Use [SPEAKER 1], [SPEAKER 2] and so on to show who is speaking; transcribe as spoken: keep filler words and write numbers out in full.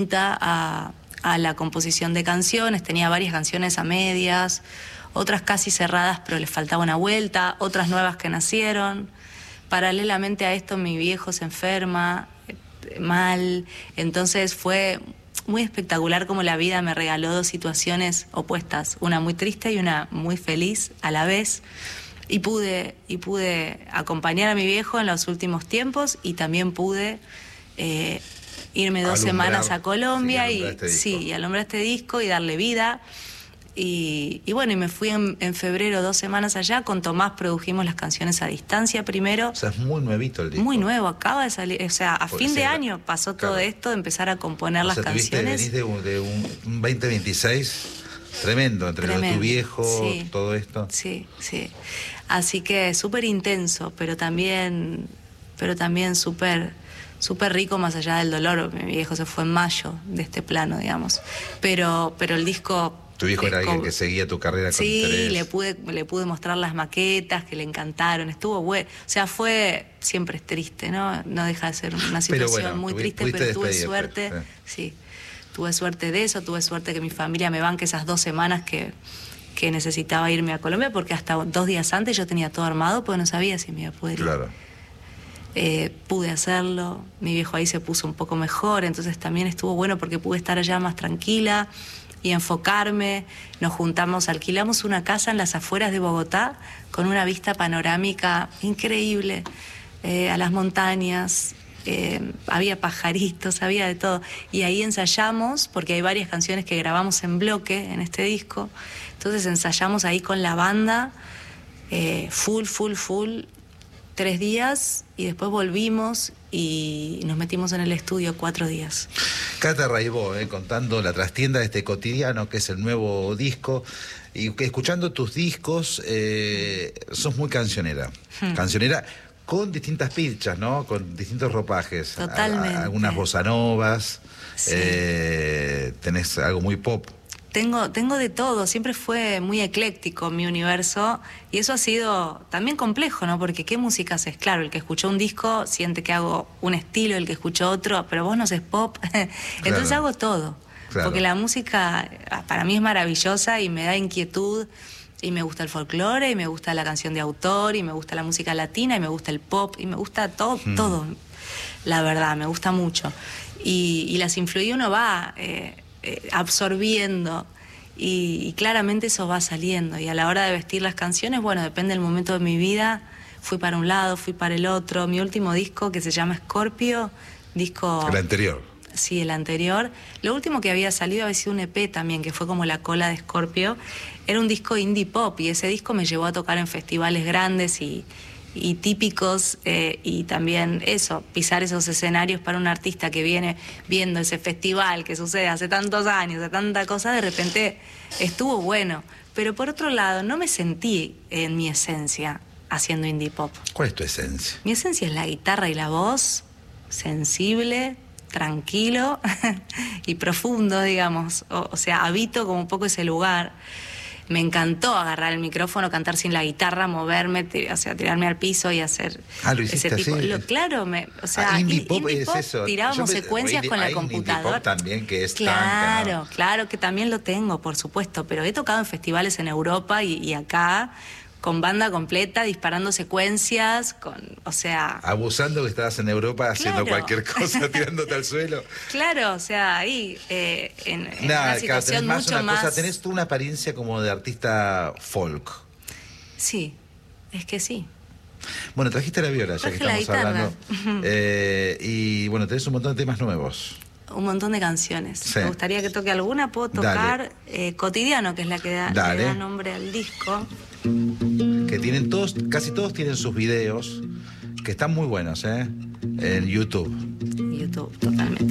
[SPEAKER 1] A, a la composición de canciones, tenía varias canciones a medias, otras casi cerradas pero les faltaba una vuelta, otras nuevas que nacieron. Paralelamente a esto mi viejo se enferma eh, mal, entonces fue muy espectacular como la vida me regaló dos situaciones opuestas, una muy triste y una muy feliz a la vez, y pude, y pude acompañar a mi viejo en los últimos tiempos y también pude eh, irme dos alumbrar, semanas a Colombia sí, y, este sí, y alumbrar este disco y darle vida. Y, y bueno, y me fui en, en febrero dos semanas allá. Con Tomás produjimos las canciones a distancia primero.
[SPEAKER 2] O sea, es muy nuevito el disco.
[SPEAKER 1] Muy nuevo, acaba de salir. O sea, a Porque fin de año pasó claro. todo esto de empezar a componer o las sea, canciones.
[SPEAKER 2] Venís de un, de un veinte veintiséis tremendo, entre tremendo. Lo de tu viejo, sí, todo esto.
[SPEAKER 1] Sí, sí. Así que súper intenso, pero también, pero también súper... súper rico más allá del dolor. Mi viejo se fue en mayo de este plano, digamos. Pero, pero el disco...
[SPEAKER 2] ¿Tu viejo era alguien que seguía tu carrera con
[SPEAKER 1] sí,
[SPEAKER 2] interés?
[SPEAKER 1] Sí, le pude, le pude mostrar las maquetas que le encantaron. Estuvo bueno. O sea, fue... Siempre es triste, ¿no? No deja de ser una situación bueno, muy triste, pero tuve suerte. Sí. sí, tuve suerte de eso. Tuve suerte que mi familia me banque esas dos semanas que, que necesitaba irme a Colombia, porque hasta dos días antes yo tenía todo armado, porque no sabía si me iba a poder ir.
[SPEAKER 2] Claro.
[SPEAKER 1] Eh, pude hacerlo, mi viejo ahí se puso un poco mejor, entonces también estuvo bueno porque pude estar allá más tranquila y enfocarme. Nos juntamos, alquilamos una casa en las afueras de Bogotá con una vista panorámica increíble, eh, a las montañas, eh, había pajaritos, había de todo, y ahí ensayamos, porque hay varias canciones que grabamos en bloque en este disco, entonces ensayamos ahí con la banda, eh, full, full, full, tres días, y después volvimos y nos metimos en el estudio cuatro días.
[SPEAKER 2] Cata Raibó, eh, contando la trastienda de este cotidiano, que es el nuevo disco, y que escuchando tus discos, eh, sos muy cancionera. Hmm. Cancionera con distintas pilchas, ¿no? Con distintos ropajes.
[SPEAKER 1] Totalmente.
[SPEAKER 2] A, a, algunas bossa novas, sí. eh, tenés algo muy pop.
[SPEAKER 1] Tengo, tengo de todo, siempre fue muy ecléctico mi universo, y eso ha sido también complejo, ¿no? Porque ¿qué música haces? Claro, el que escuchó un disco siente que hago un estilo, el que escuchó otro, pero vos no haces pop, entonces claro. hago todo, claro. Porque la música para mí es maravillosa y me da inquietud, y me gusta el folclore, y me gusta la canción de autor, y me gusta la música latina, y me gusta el pop, y me gusta todo, hmm. todo, la verdad, me gusta mucho, y, y las influí uno va... Eh, Eh, absorbiendo y, y claramente eso va saliendo, y a la hora de vestir las canciones, bueno, depende del momento de mi vida, fui para un lado, fui para el otro. Mi último disco, que se llama Scorpio, disco...
[SPEAKER 2] El anterior.
[SPEAKER 1] Sí, el anterior. Lo último que había salido había sido un E P también, que fue como la cola de Scorpio. Era un disco indie pop, y ese disco me llevó a tocar en festivales grandes y y típicos, eh, y también eso, pisar esos escenarios para un artista que viene viendo ese festival que sucede hace tantos años, de tanta cosa, de repente estuvo bueno. Pero por otro lado, no me sentí en mi esencia haciendo indie pop.
[SPEAKER 2] ¿Cuál es tu esencia?
[SPEAKER 1] Mi esencia es la guitarra y la voz, sensible, tranquilo y profundo, digamos. O, o sea, habito como un poco ese lugar. Me encantó agarrar el micrófono, cantar sin la guitarra, moverme, o sea, tirarme al piso y hacer
[SPEAKER 2] ah, ¿lo hiciste
[SPEAKER 1] ese tipo.
[SPEAKER 2] Así?
[SPEAKER 1] Lo, claro, me, o sea,
[SPEAKER 2] ah, indie pop
[SPEAKER 1] indie
[SPEAKER 2] es
[SPEAKER 1] pop,
[SPEAKER 2] eso.
[SPEAKER 1] Tirábamos
[SPEAKER 2] Yo
[SPEAKER 1] secuencias
[SPEAKER 2] me,
[SPEAKER 1] con
[SPEAKER 2] hay
[SPEAKER 1] la computadora.
[SPEAKER 2] Indie pop también que es
[SPEAKER 1] claro,
[SPEAKER 2] tanca, ¿no?
[SPEAKER 1] Claro, que también lo tengo, por supuesto, pero he tocado en festivales en Europa y, y acá, con banda completa, disparando secuencias, con, o sea...
[SPEAKER 2] Abusando que estabas en Europa haciendo claro. cualquier cosa, tirándote al suelo.
[SPEAKER 1] Claro, o sea, ahí, eh, en, en
[SPEAKER 2] nah,
[SPEAKER 1] una situación
[SPEAKER 2] más
[SPEAKER 1] mucho
[SPEAKER 2] una
[SPEAKER 1] más...
[SPEAKER 2] Cosa, tenés tú una apariencia como de artista folk.
[SPEAKER 1] Sí, es que sí.
[SPEAKER 2] Bueno, trajiste la viola, ya
[SPEAKER 1] Traje
[SPEAKER 2] que estamos hablando. eh, y bueno, tenés un montón de temas nuevos.
[SPEAKER 1] Un montón de canciones. Sí. Me gustaría que toque alguna. Puedo tocar eh, Cotidiano, que es la que da, le da nombre al disco.
[SPEAKER 2] Que tienen todos, casi todos tienen sus videos, que están muy buenos, ¿eh? En YouTube.
[SPEAKER 1] YouTube, totalmente.